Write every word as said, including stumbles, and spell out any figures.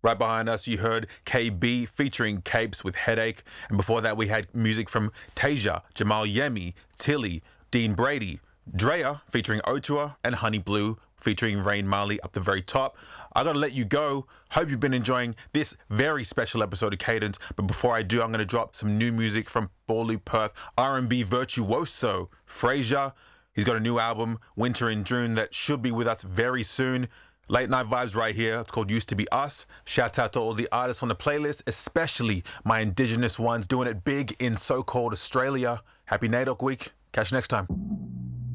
Right behind us, you heard K B featuring Capes with Headache. And before that, we had music from Tasia, Jamal Yemi, Tilly, Dean Brady, Drea featuring Otua, and Honey Blue featuring Rain Marley up the very top. I gotta let you go. Hope you've been enjoying this very special episode of Cadence. But before I do, I'm gonna drop some new music from Ballou Perth R and B virtuoso Frazier. He's got a new album, Winter in June, that should be with us very soon. Late night vibes right here. It's called Used to Be Us. Shout out to all the artists on the playlist, especially my indigenous ones doing it big in so-called Australia. Happy NAIDOC week. Catch you next time.